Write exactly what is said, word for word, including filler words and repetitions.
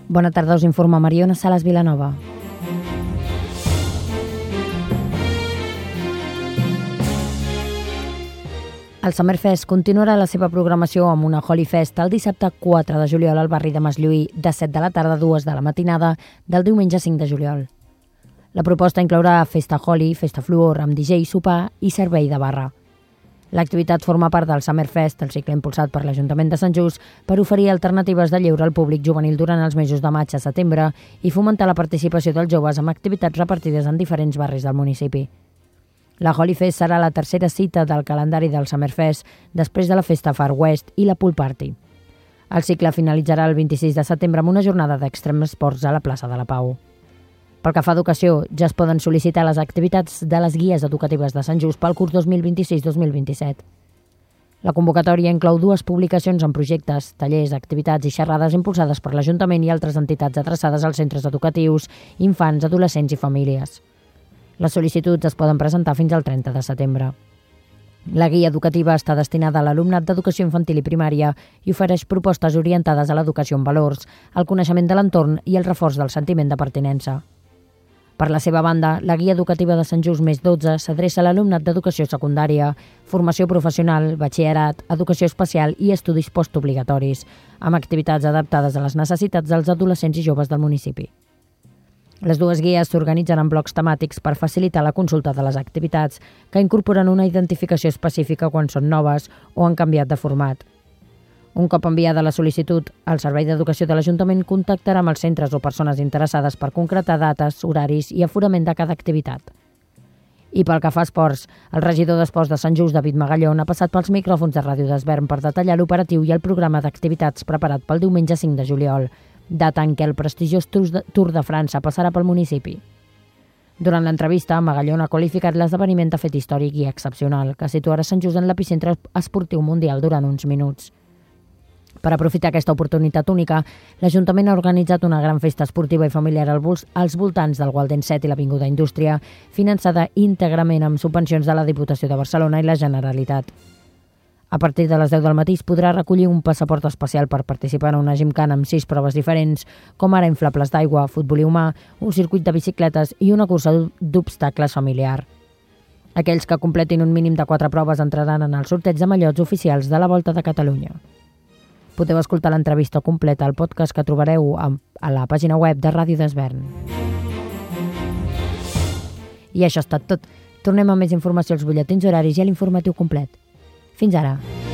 Bona tarda, us informa Mariona Salas Vilanova. El Summerfest continuarà la seva programació amb una Holi Fest el dissabte quatre de juliol al barri de Maslluí, de set de la tarda a dues de la matinada del diumenge cinc de juliol. La proposta inclourà festa Holi, festa fluor amb D J, sopar i servei de barra. L'activitat forma part del Summerfest, el cicle impulsat per l'Ajuntament de Sant Just, per oferir alternatives de lleure al públic juvenil durant els mesos de maig a setembre i fomentar la participació dels joves amb activitats repartides en diferents barris del municipi. La Holi Fest serà la tercera cita del calendari del Summerfest després de la festa Far West i la Pool Party. El cicle finalitzarà el vint-i-sis de setembre amb una jornada d'extrem esports a la plaça de la Pau. Pel que fa a educació, ja es poden sol·licitar les activitats de les guies educatives de Sant Just pel curs dos mil vint-i-sis dos mil vint-i-set. La convocatòria inclou dues publicacions en projectes, tallers, activitats i xerrades impulsades per l'Ajuntament i altres entitats adreçades als centres educatius, infants, adolescents i famílies. Les sol·licituds es poden presentar fins al trenta de setembre. La guia educativa està destinada a l'alumnat d'educació infantil i primària i ofereix propostes orientades a l'educació en valors, al coneixement de l'entorn i el reforç del sentiment de pertinença. Per la seva banda, la guia educativa de Sant Just més dotze s'adreça a l'alumnat d'educació secundària, formació professional, batxillerat, educació especial i estudis postobligatoris, amb activitats adaptades a les necessitats dels adolescents i joves del municipi. Les dues guies s'organitzen en blocs temàtics per facilitar la consulta de les activitats que incorporen una identificació específica quan són noves o han canviat de format. Un cop enviada la sol·licitud, el Servei d'Educació de l'Ajuntament contactarà amb els centres o persones interessades per concretar dates, horaris i aforament de cada activitat. I pel que fa a esports, el regidor d'Esports de Sant Just, David Magallón, ha passat pels micròfons de Ràdio d'Esvern per detallar l'operatiu i el programa d'activitats preparat pel diumenge cinc de juliol, data en què el prestigiós Tour de França passarà pel municipi. Durant l'entrevista, Magallón ha qualificat l'esdeveniment de fet històric i excepcional, que situarà Sant Just en l'epicentre esportiu mundial durant uns minuts. Per aprofitar aquesta oportunitat única, l'Ajuntament ha organitzat una gran festa esportiva i familiar als voltants del Walden set i l'Avinguda Indústria, finançada íntegrament amb subvencions de la Diputació de Barcelona i la Generalitat. A partir de les deu del matí es podrà recollir un passaport especial per participar en una gimcana amb sis proves diferents, com ara inflables d'aigua, futbol humà, un circuit de bicicletes i una cursa d'obstacles familiar. Aquells que completin un mínim de quatre proves entraran en el sorteig de mallots oficials de la Volta de Catalunya. Podeu escoltar l'entrevista completa al podcast que trobareu a la pàgina web de Ràdio d'Esvern. I això ha estat tot. Tornem amb més informació als butlletins horaris i a l'informatiu complet. Fins ara.